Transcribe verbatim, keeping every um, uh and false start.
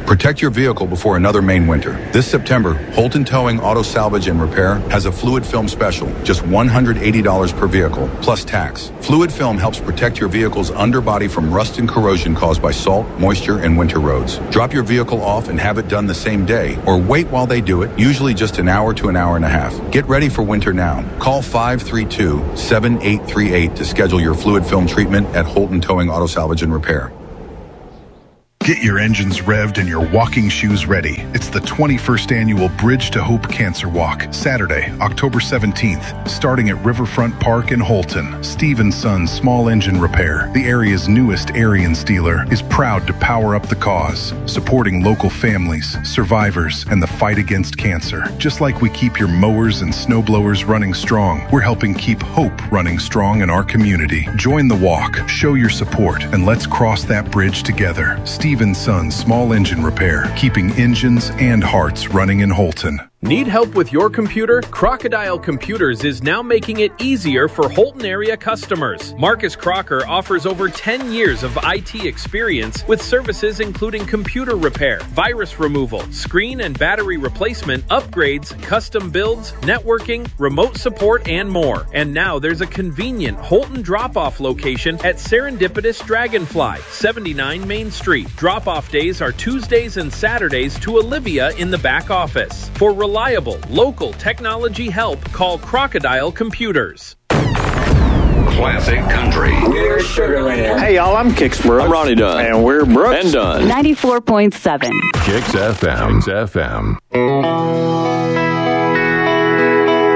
Protect your vehicle before another Maine winter. This September, Holton Towing Auto Salvage and Repair has a fluid film special, just one hundred eighty dollars per vehicle, plus tax. Fluid film helps protect your vehicle's underbody from rust and corrosion caused by salt, moisture, and winter roads. Drop your vehicle off and have it done the same day, or wait while they do it, usually just an hour to an hour and a half. Get ready for winter now. Call five three two, seven eight three eight to schedule your fluid film treatment at Holton Towing Auto Salvage and Repair. Get your engines revved and your walking shoes ready. It's the twenty-first annual Bridge to Hope Cancer Walk, Saturday, October seventeenth, starting at Riverfront Park in Holton. Steve and Sons Small Engine Repair, the area's newest Ariens dealer, is proud to power up the cause, supporting local families, survivors, and the fight against cancer. Just like we keep your mowers and snowblowers running strong, we're helping keep hope running strong in our community. Join the walk, show your support, and let's cross that bridge together. Steve and Sons Small Engine Repair, keeping engines and hearts running in Holton. Need help with your computer? Crocodile Computers is now making it easier for Holton area customers. Marcus Crocker offers over ten years of I T experience with services including computer repair, virus removal, screen and battery replacement, upgrades, custom builds, networking, remote support, and more. And now there's a convenient Holton drop-off location at Serendipitous Dragonfly, seventy-nine Main Street. Drop-off days are Tuesdays and Saturdays to Olivia in the back office. For reliable, local technology help, call Crocodile Computers. Classic Country. We're Sugarland. Hey, y'all, I'm Kix Brooks. I'm Ronnie Dunn. And we're Brooks. And Dunn. ninety-four point seven. Kix F M. Kix F M.